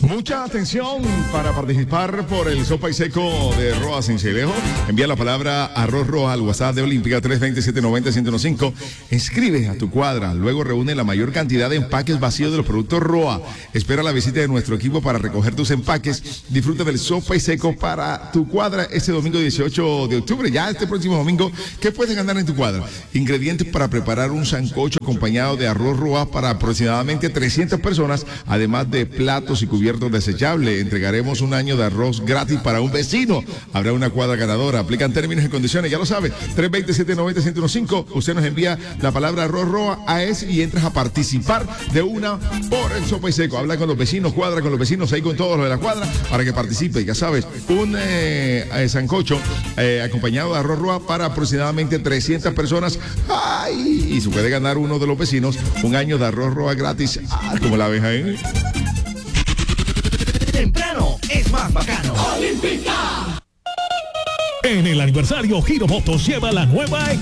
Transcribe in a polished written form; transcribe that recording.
Mucha atención para participar por el sopa y seco de Roa Cincelejo. Envía la palabra arroz Roa al WhatsApp de Olímpica 320-790-1015. Inscribe a tu cuadra. Luego reúne la mayor cantidad de empaques vacíos de los productos Roa. Espera la visita de nuestro equipo para recoger tus empaques. Disfruta del sopa y seco para tu cuadra este domingo 18 de octubre. Ya este próximo domingo, ¿qué puedes ganar en tu cuadra? Ingredientes para preparar un sancocho acompañado de arroz Roa para aproximadamente 300 personas, además de platos y cubiertos desechables. Entregaremos un año de arroz gratis para un vecino. Habrá una cuadra ganadora. Aplican términos y condiciones, ya lo sabe. 320-790-1015. Usted nos envía la palabra arroz Roa a ese y entras a participar de una por el sopa y seco. Habla con los vecinos, cuadra con los vecinos, ahí con todos los de la cuadra para que participe. Ya sabes, un sancocho acompañado de arroz Roa para aproximadamente 300 personas. ¡Ay! Y se puede ganar uno de los vecinos un año de arroz Roa gratis. Como la ves ahí. Temprano es más bacano. Olímpica. En el aniversario, Giro Motos lleva la nueva